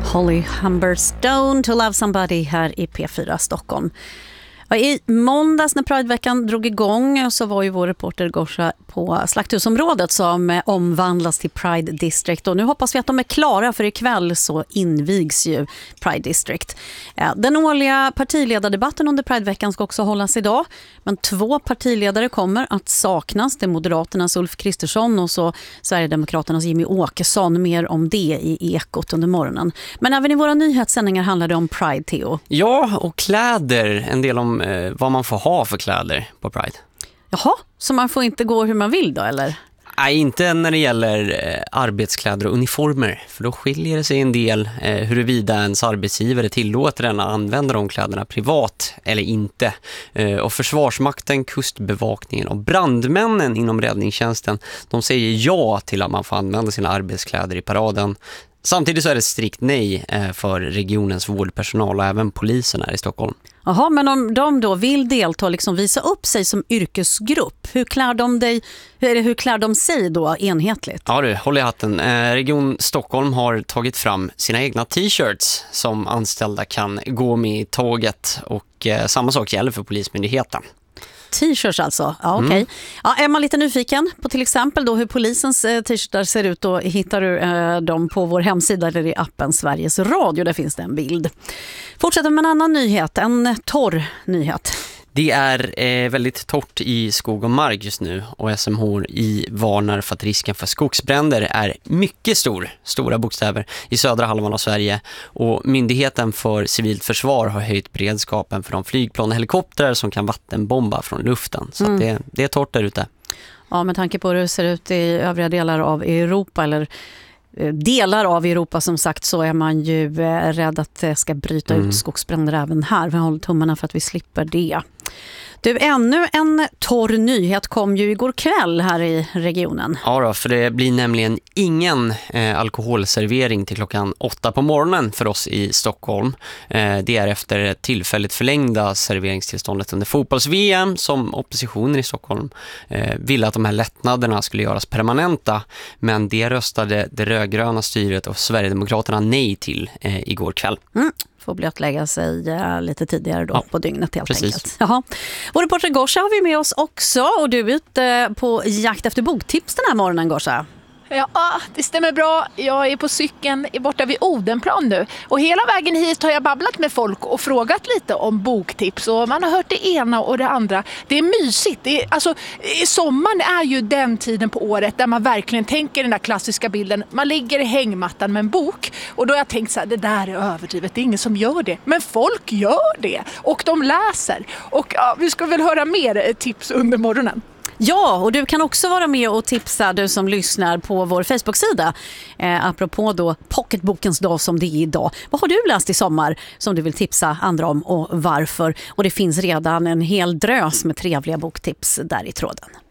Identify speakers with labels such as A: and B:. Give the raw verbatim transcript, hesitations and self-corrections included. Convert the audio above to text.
A: Holly Humberstone, To Love Somebody här i P fyra Stockholm. I måndags när Prideveckan drog igång så var ju vår reporter Gorsa på Slakthusområdet som omvandlas till Pride District. Och nu hoppas vi att de är klara, för ikväll så invigs ju Pride District. Den årliga partiledardebatten under Prideveckan ska också hållas idag. Men två partiledare kommer att saknas. Det är Moderaternas Ulf Kristersson och så Sverigedemokraternas Jimmy Åkesson. Mer om det i Ekot under morgonen. Men även i våra nyhetssändningar handlar det om Pride, Theo.
B: Ja, och kläder. En del om eh, vad man får ha för kläder på Pride.
A: Jaha, så man får inte gå hur man vill då, eller?
B: Nej, inte när det gäller eh, arbetskläder och uniformer. För då skiljer det sig en del eh, huruvida ens arbetsgivare tillåter den att använda de kläderna privat eller inte. Eh, och Försvarsmakten, Kustbevakningen och brandmännen inom räddningstjänsten, de säger ja till att man får använda sina arbetskläder i paraden. Samtidigt så är det strikt nej för regionens vårdpersonal och även polisen här i Stockholm.
A: Jaha, men om de då vill delta, liksom visa upp sig som yrkesgrupp, hur klär de, dig, hur, hur klär de sig då enhetligt?
B: Ja du, håll i hatten. Eh, Region Stockholm har tagit fram sina egna t-shirts som anställda kan gå med i tåget, och eh, samma sak gäller för Polismyndigheten.
A: T-shirts alltså, ja okej. Okay. Mm. Ja, är man lite nyfiken på till exempel då hur polisens eh, t-shirtar ser ut, då hittar du eh, dem på vår hemsida eller i appen Sveriges Radio, där finns det en bild. Fortsätter med en annan nyhet, en torr nyhet.
B: Det är eh, väldigt torrt i skog och mark just nu, och S M H I varnar för att risken för skogsbränder är mycket stor, stora bokstäver, i södra halvan av Sverige. Och Myndigheten för civilt försvar har höjt beredskapen för de flygplan och helikoptrar som kan vattenbomba från luften. Så mm. att det, det är torrt där ute. Ja, med tanke på hur det ser ut i övriga delar av Europa, eller delar av Europa som sagt, så är man ju rädd att det ska bryta mm. ut skogsbränder även här. Vi håller tummarna för att vi slipper det. Du, ännu en torr nyhet kom ju igår kväll här i regionen. Ja då, för det blir nämligen ingen eh, alkoholservering till klockan åtta på morgonen för oss i Stockholm. Eh, det är efter tillfälligt förlängda serveringstillståndet under fotbolls-V M som oppositionen i Stockholm eh, ville att de här lättnaderna skulle göras permanenta. Men det röstade det rödgröna styret och Sverigedemokraterna nej till eh, igår kväll. Mm. Får blötlägga sig uh, lite tidigare då, ja, på dygnet helt precis. Enkelt. Jaha. Vår reporter Gorsa har vi med oss också, och du är ute på jakt efter boktips den här morgonen, Gorsa.
C: Ja, det stämmer bra. Jag är på cykeln borta vid Odenplan nu. Och hela vägen hit har jag babblat med folk och frågat lite om boktips. Och man har hört det ena och det andra. Det är mysigt. Det är, alltså, sommaren är ju den tiden på året där man verkligen tänker den där klassiska bilden. Man ligger i hängmattan med en bok. Och då har jag tänkt så här, det där är överdrivet. Det är ingen som gör det. Men folk gör det. Och de läser. Och ja, vi ska väl höra mer tips under morgonen.
A: Ja, och du kan också vara med och tipsa, du som lyssnar, på vår Facebook-sida. Eh, apropå då pocketbokens dag som det är idag. Vad har du läst i sommar som du vill tipsa andra om, och varför? Och det finns redan en hel drös med trevliga boktips där i tråden.